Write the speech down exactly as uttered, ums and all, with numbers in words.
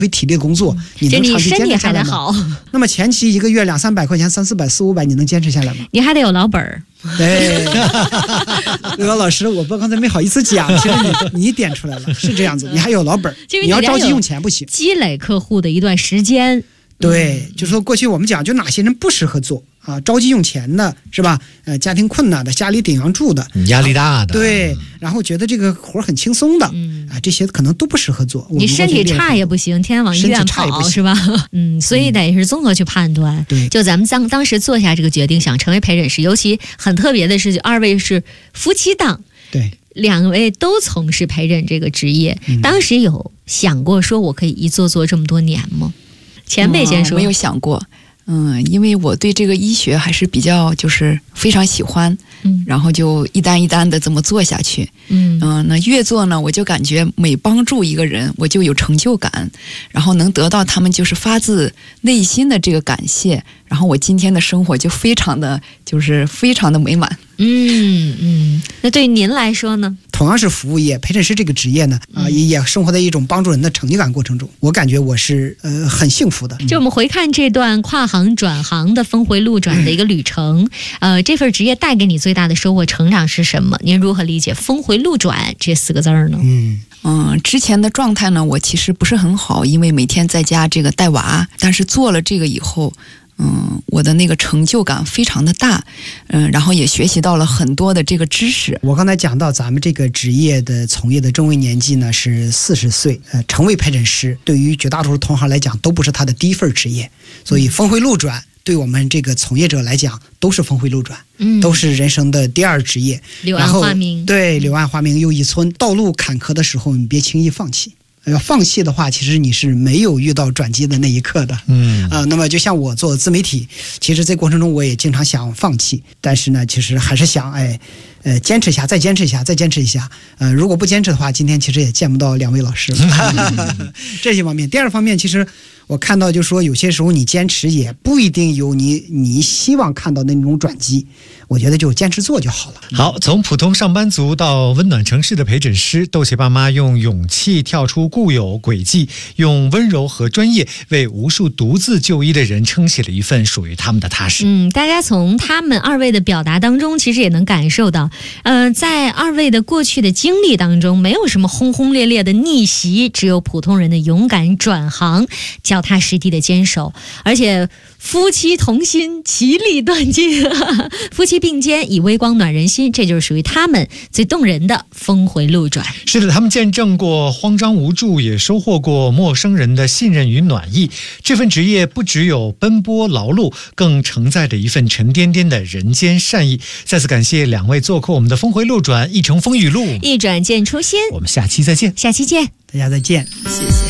为体力工作，你能长期坚持下来吗？那么前期一个月两三百块钱、三四百、四五百，你能坚持下来吗？ 你还得有老本儿。 对，刘老师，我不刚才没好意思讲，其实你你点出来了，是这样子，你还有老本儿，你要着急用钱不行， 积累客户的一段时间。 对，嗯、就是说过去我们讲，就哪些人不适合做啊？着急用钱的是吧？呃，家庭困难的，家里顶梁柱的， 压力大的， 对，然后觉得这个活很轻松的，嗯啊，这些可能都不适合做。 你身体差也不行，天天往医院跑是吧？嗯，所以得是综合去判断。对、嗯，就咱们当当时做下这个决定，想成为陪诊师，尤其很特别的是，二位是夫妻档， 对， 两位都从事陪诊这个职业，嗯、当时有想过说我可以一做做这么多年吗？前辈先说、 嗯、没有想过，嗯，因为我对这个医学还是比较就是非常喜欢，嗯，然后就一单一单的这么做下去，嗯嗯、呃，那越做呢，我就感觉每帮助一个人，我就有成就感，然后能得到他们就是发自内心的这个感谢，然后我今天的生活就非常的就是非常的美满。 嗯嗯，那对于您来说呢？ 同样是服务业，陪诊师这个职业呢，啊、呃，也生活在一种帮助人的成就感过程中，我感觉我是呃很幸福的。 就我们回看这段跨行转行的峰回路转的一个旅程，嗯、呃，这份职业带给你最大的收获、成长是什么？您如何理解"峰回路转"这四个字呢？ 嗯嗯，之前的状态呢，我其实不是很好，因为每天在家这个带娃，但是做了这个以后。嗯，我的那个成就感非常的大，嗯，然后也学习到了很多的这个知识。 我刚才讲到咱们这个职业的从业的中位年纪呢是四十岁，呃，成为陪诊师对于绝大多数同行来讲都不是他的第一份职业，所以峰回路转对我们这个从业者来讲都是峰回路转，嗯，都是人生的第二职业。 柳暗花明， 对，柳暗花明又一村。道路坎坷的时候，你别轻易放弃。要放弃的话，其实你是没有遇到转机的那一刻的。嗯啊、呃，那么就像我做自媒体，其实这过程中我也经常想放弃，但是呢，其实还是想哎，呃，坚持一下，再坚持一下，再坚持一下。呃，如果不坚持的话，今天其实也见不到两位老师了。这些方面，第二方面，其实我看到就是说，有些时候你坚持也不一定有你你希望看到的那种转机。我觉得就坚持做就好了。 好，从普通上班族到温暖城市的陪诊师，豆姐爸妈用勇气跳出固有轨迹，用温柔和专业为无数独自就医的人撑起了一份属于他们的踏实。 嗯，大家从他们二位的表达当中，其实也能感受到，呃，在二位的过去的经历当中，没有什么轰轰烈烈的逆袭，只有普通人的勇敢转行，脚踏实地的坚守，而且夫妻同心，其利断金，夫妻并肩以微光暖人心，这就是属于他们最动人的峰回路转。 是的，他们见证过慌张无助，也收获过陌生人的信任与暖意。这份职业不只有奔波劳碌，更承载着一份沉甸甸的人间善意。再次感谢两位做客我们的峰回路转，一程风雨路， 一转见初心。 我们下期再见， 下期见， 大家再见， 谢谢。